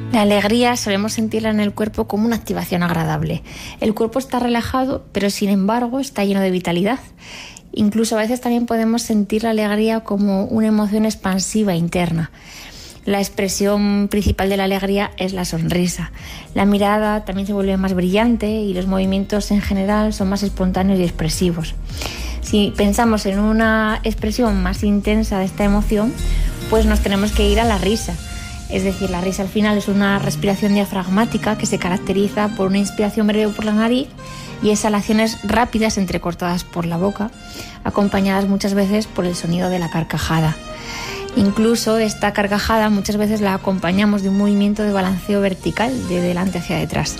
La alegría solemos sentirla en el cuerpo como una activación agradable. El cuerpo está relajado, pero sin embargo está lleno de vitalidad. Incluso a veces también podemos sentir la alegría como una emoción expansiva interna. La expresión principal de la alegría es la sonrisa. La mirada también se vuelve más brillante y los movimientos en general son más espontáneos y expresivos. Si pensamos en una expresión más intensa de esta emoción, pues nos tenemos que ir a la risa. Es decir, la risa al final es una respiración diafragmática que se caracteriza por una inspiración breve por la nariz y exhalaciones rápidas entrecortadas por la boca, acompañadas muchas veces por el sonido de la carcajada. Incluso esta carcajada muchas veces la acompañamos de un movimiento de balanceo vertical de delante hacia detrás.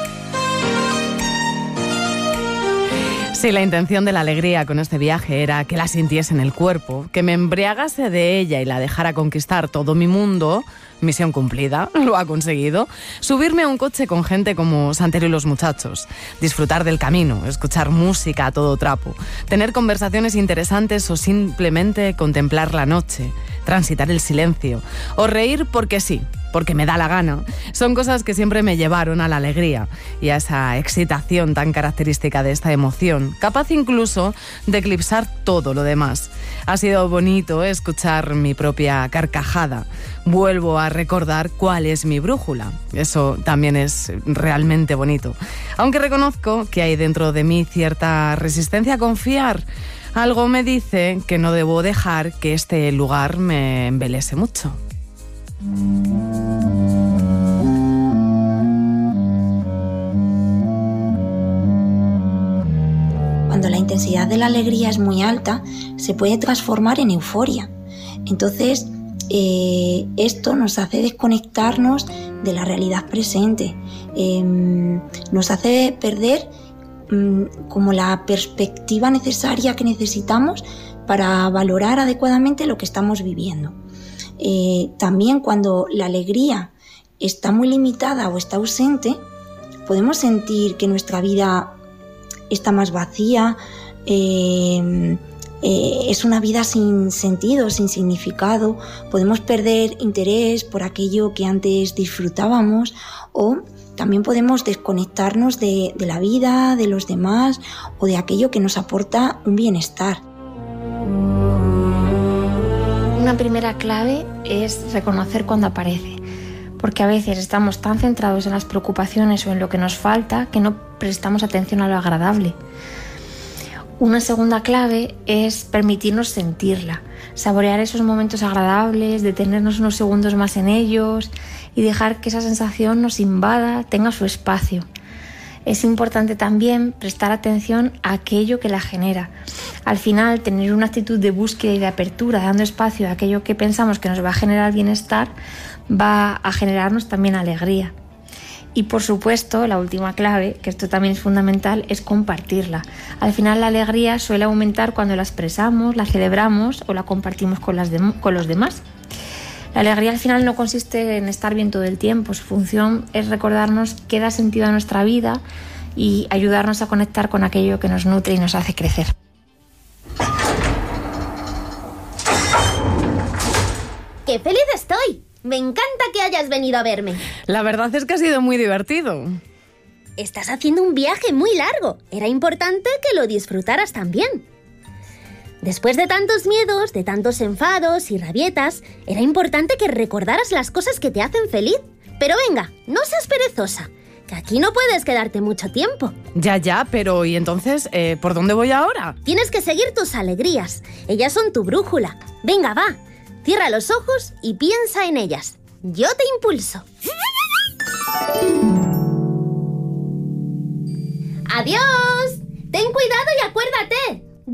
Sí, la intención de la alegría con este viaje era que la sintiese en el cuerpo, que me embriagase de ella y la dejara conquistar todo mi mundo. Misión cumplida, lo ha conseguido. Subirme a un coche con gente como Santero y los muchachos, disfrutar del camino, escuchar música a todo trapo, tener conversaciones interesantes o simplemente contemplar la noche, transitar el silencio o reír porque sí, porque me da la gana. Son cosas que siempre me llevaron a la alegría y a esa excitación tan característica de esta emoción, capaz incluso de eclipsar todo lo demás. Ha sido bonito escuchar mi propia carcajada. Vuelvo a recordar cuál es mi brújula. Eso también es realmente bonito. Aunque reconozco que hay dentro de mí cierta resistencia a confiar. Algo me dice que no debo dejar que este lugar me embelese mucho. Cuando la intensidad de la alegría es muy alta, se puede transformar en euforia. Entonces, esto nos hace desconectarnos de la realidad presente, nos hace perder como la perspectiva necesaria que necesitamos para valorar adecuadamente lo que estamos viviendo. También cuando la alegría está muy limitada o está ausente, podemos sentir que nuestra vida está más vacía, es una vida sin sentido, sin significado. Podemos perder interés por aquello que antes disfrutábamos o también podemos desconectarnos de la vida, de los demás o de aquello que nos aporta un bienestar. Una primera clave es reconocer cuando aparece, porque a veces estamos tan centrados en las preocupaciones o en lo que nos falta que no prestamos atención a lo agradable. Una segunda clave es permitirnos sentirla, saborear esos momentos agradables, detenernos unos segundos más en ellos y dejar que esa sensación nos invada, tenga su espacio. Es importante también prestar atención a aquello que la genera. Al final, tener una actitud de búsqueda y de apertura, dando espacio a aquello que pensamos que nos va a generar bienestar, va a generarnos también alegría. Y por supuesto, la última clave, que esto también es fundamental, es compartirla. Al final la alegría suele aumentar cuando la expresamos, la celebramos o la compartimos con los demás. La alegría al final no consiste en estar bien todo el tiempo, su función es recordarnos qué da sentido a nuestra vida y ayudarnos a conectar con aquello que nos nutre y nos hace crecer. ¡Qué feliz estoy! Me encanta que hayas venido a verme. La verdad es que ha sido muy divertido. Estás haciendo un viaje muy largo. Era importante que lo disfrutaras también. Después de tantos miedos, de tantos enfados y rabietas, era importante que recordaras las cosas que te hacen feliz. Pero venga, no seas perezosa, que aquí no puedes quedarte mucho tiempo. Ya, pero ¿y entonces por dónde voy ahora? Tienes que seguir tus alegrías. Ellas son tu brújula. Venga, va. Cierra los ojos y piensa en ellas. Yo te impulso. ¡Adiós! Ten cuidado y acuérdate.